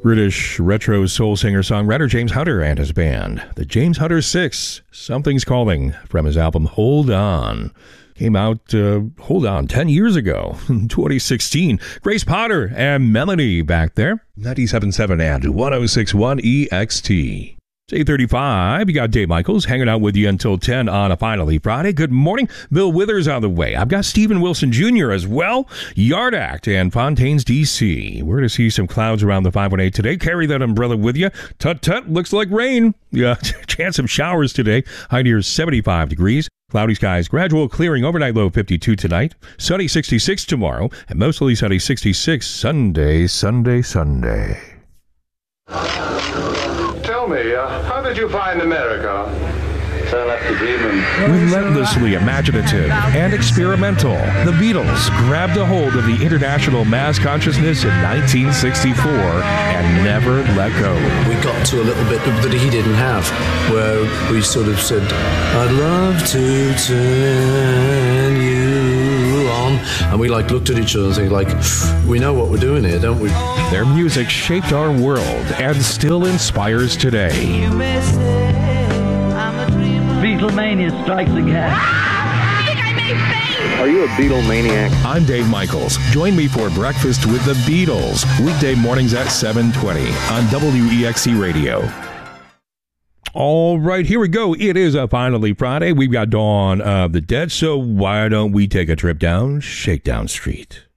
British retro soul singer-songwriter James Hunter and his band. The James Hunter 6, Something's Calling, from his album Hold On. Came out, 10 years ago, 2016. Grace Potter and Melanie back there. 97.7 and 106.1 EXT. It's 8:35. You got Dave Michaels hanging out with you until 10 on a Finally Friday. Good morning. Bill Withers on the way. I've got Stephen Wilson Jr. as well. Yard Act and Fontaine's DC. We're going to see some clouds around the 518 today. Carry that umbrella with you. Tut-tut, looks like rain. Yeah, chance of showers today. High near 75 degrees. Cloudy skies, gradual clearing, overnight low 52 tonight. Sunny 66 tomorrow, and mostly sunny 66 Sunday. Tell me, how did you find America? So I left the dreaming. Relentlessly imaginative and experimental, the Beatles grabbed a hold of the international mass consciousness in 1964 and never let go. We got to a little bit that he didn't have, where we sort of said, I'd love to turn you on. And we looked at each other and said, we know what we're doing here, don't we? Their music shaped our world and still inspires today. Beatlemania strikes again. I think I may faint. Are you a Beatlemaniac? I'm Dave Michaels. Join me for Breakfast with the Beatles, weekday mornings at 7:20 on WEXC Radio. All right, here we go. It is a Finally Friday. We've got Dawn of the Dead, so why don't we take a trip down Shakedown Street?